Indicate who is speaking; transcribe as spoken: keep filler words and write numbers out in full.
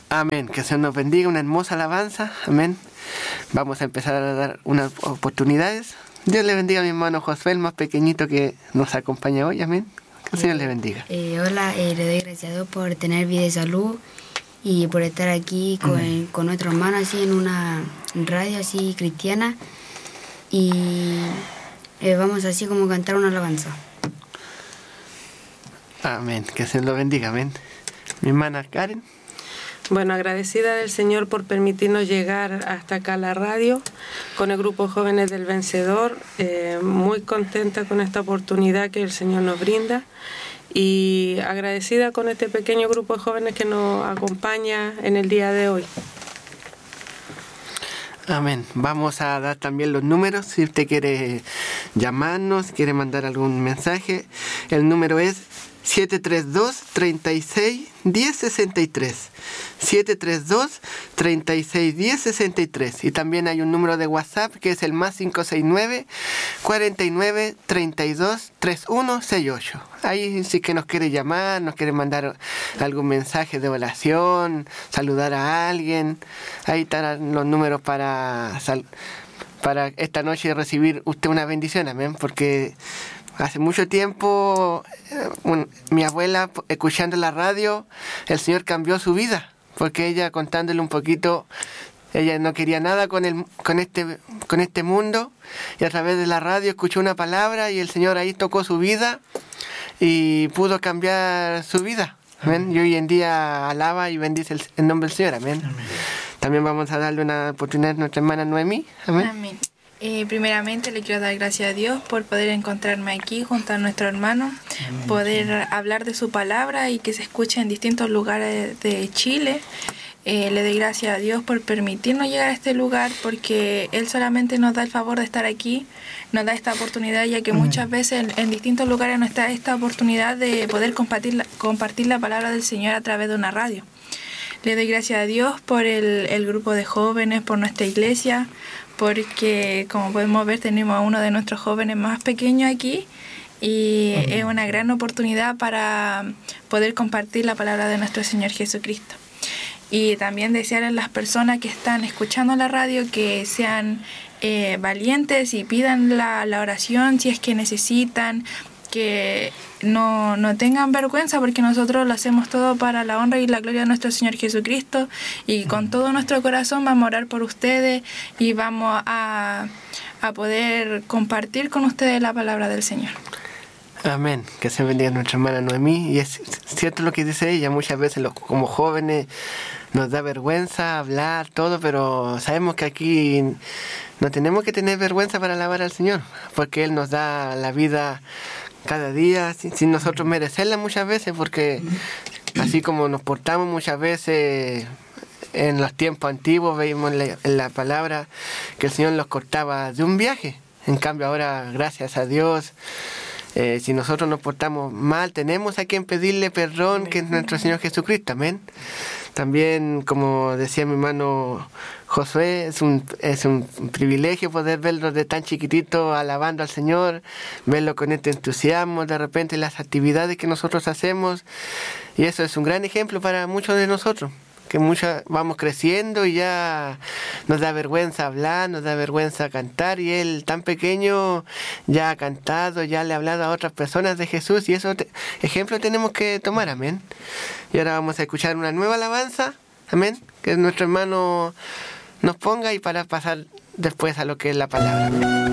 Speaker 1: Amén. Que el Señor nos bendiga, una hermosa alabanza. Amén. Vamos a empezar a dar unas oportunidades. Dios le bendiga a mi hermano Josué, el más pequeñito que nos acompaña hoy. Amén. Que el Señor le bendiga.
Speaker 2: Eh, hola, eh, le doy gracias a Dios por tener vida y salud y por estar aquí con, mm. con nuestro hermano así en una radio así cristiana. Y eh, vamos así como a cantar una alabanza.
Speaker 1: Amén. Que el Señor lo bendiga. Amén. Mi hermana Karen.
Speaker 3: Bueno, agradecida del Señor por permitirnos llegar hasta acá a la radio con el grupo Jóvenes del Vencedor, eh, muy contenta con esta oportunidad que el Señor nos brinda y agradecida con este pequeño grupo de jóvenes que nos acompaña en el día de hoy.
Speaker 1: Amén. Vamos a dar también los números, si usted quiere llamarnos, quiere mandar algún mensaje, el número es siete tres dos, tres seis, uno cero seis tres. siete tres dos, tres seis, uno cero seis tres. Y también hay un número de WhatsApp que es el más cinco seis nueve, cuatro nueve, tres dos, tres uno seis ocho. Ahí sí que nos quiere llamar, nos quiere mandar algún mensaje de oración, saludar a alguien. Ahí están los números para, sal- para esta noche recibir usted una bendición, amén, porque hace mucho tiempo, eh, un, mi abuela, escuchando la radio, el Señor cambió su vida, porque ella, contándole un poquito, ella no quería nada con, el, con, este, con este mundo, y a través de la radio escuchó una palabra, y el Señor ahí tocó su vida, y pudo cambiar su vida. Amén. Y hoy en día alaba y bendice el, el nombre del Señor. Amén. Amén. También vamos a darle una oportunidad a nuestra hermana Noemí. Amén.
Speaker 4: Amén. Eh, primeramente le quiero dar gracias a Dios por poder encontrarme aquí junto a nuestro hermano, Amén. Poder hablar de su palabra y que se escuche en distintos lugares de Chile. Eh, le doy gracias a Dios por permitirnos llegar a este lugar, porque Él solamente nos da el favor de estar aquí, nos da esta oportunidad, ya que Amén. Muchas veces en, en distintos lugares nos da esta oportunidad de poder compartir la, compartir la palabra del Señor a través de una radio. Le doy gracias a Dios por el, el grupo de jóvenes, por nuestra iglesia, porque como podemos ver tenemos a uno de nuestros jóvenes más pequeños aquí y Amén. Es una gran oportunidad para poder compartir la palabra de nuestro Señor Jesucristo. Y también desearle a las personas que están escuchando la radio que sean eh, valientes y pidan la, la oración si es que necesitan, que no, no tengan vergüenza, porque nosotros lo hacemos todo para la honra y la gloria de nuestro Señor Jesucristo, y con todo nuestro corazón vamos a orar por ustedes y vamos a, a poder compartir con ustedes la palabra del Señor.
Speaker 1: Amén. Que se bendiga nuestra hermana Noemí. Y es cierto lo que dice ella, muchas veces los, como jóvenes nos da vergüenza hablar todo, pero sabemos que aquí no tenemos que tener vergüenza para alabar al Señor, porque Él nos da la vida cada día sin, sin nosotros merecerla muchas veces, porque así como nos portamos muchas veces en los tiempos antiguos, veíamos en la, en la palabra que el Señor los cortaba de un viaje. En cambio ahora, gracias a Dios, Eh, si nosotros nos portamos mal, tenemos a quien pedirle perdón, amén. Que es nuestro Señor Jesucristo, amén. También, como decía mi hermano Josué, es un, es un privilegio poder verlo de tan chiquitito alabando al Señor, verlo con este entusiasmo, de repente las actividades que nosotros hacemos, y eso es un gran ejemplo para muchos de nosotros, que muchas vamos creciendo y ya nos da vergüenza hablar, nos da vergüenza cantar, y él tan pequeño ya ha cantado, ya le ha hablado a otras personas de Jesús, y eso te, ejemplo tenemos que tomar, amén. Y ahora vamos a escuchar una nueva alabanza, amén, que nuestro hermano nos ponga, y para pasar después a lo que es la palabra.